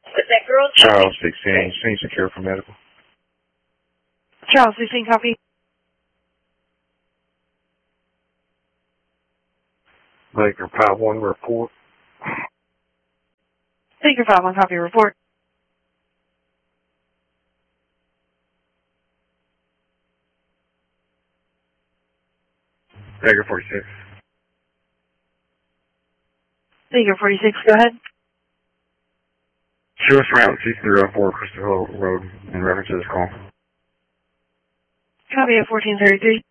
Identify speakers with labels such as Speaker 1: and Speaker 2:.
Speaker 1: But that girl...
Speaker 2: Charles 16, scene secure for medical.
Speaker 3: Charles 16, copy.
Speaker 2: Baker 5-1, report.
Speaker 3: Baker 5-1, copy, report.
Speaker 2: Baker 46.
Speaker 3: Baker 46, go ahead.
Speaker 2: Show us route 6304 Crystal Hill Road in reference to this call.
Speaker 3: Copy at 1433.